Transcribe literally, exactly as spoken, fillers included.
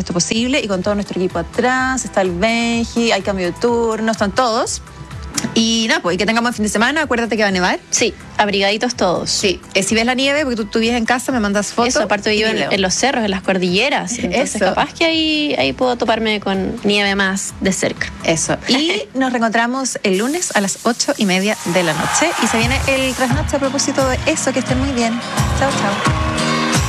hace esto posible y con todo nuestro equipo atrás. Está el Benji, hay cambio de turno, están todos. Y nada, pues, y que tengamos el fin de semana. Acuérdate que va a nevar. Sí, abrigaditos todos. Sí, eh, si ves la nieve, porque tú, tú vives en casa, me mandas fotos. Eso, aparte vivo en, en los cerros, en las cordilleras. Entonces Eso. capaz que ahí, ahí puedo toparme con nieve más de cerca. Eso. Y nos reencontramos el lunes a las ocho y media de la noche. Y se viene el trasnoche a propósito de eso. Que estén muy bien. Chao, chao.